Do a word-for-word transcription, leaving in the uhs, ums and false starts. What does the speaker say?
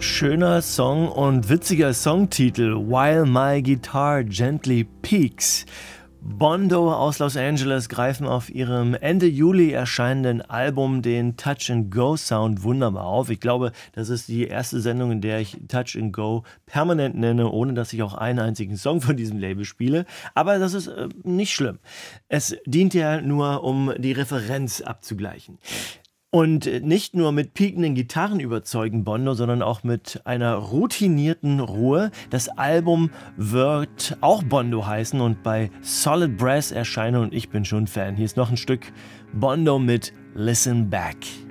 Schöner Song und witziger Songtitel, While My Guitar Gently Peaks. Bondo aus Los Angeles greifen auf ihrem Ende Juli erscheinenden Album den Touch-and-Go-Sound wunderbar auf. Ich glaube, das ist die erste Sendung, in der ich Touch-and-Go permanent nenne, ohne dass ich auch einen einzigen Song von diesem Label spiele. Aber das ist äh, nicht schlimm. Es dient ja nur, um die Referenz abzugleichen. Und nicht nur mit piekenden Gitarren überzeugen Bondo, sondern auch mit einer routinierten Ruhe. Das Album wird auch Bondo heißen und bei Solid Brass erscheinen und ich bin schon Fan. Hier ist noch ein Stück Bondo mit Listen Back.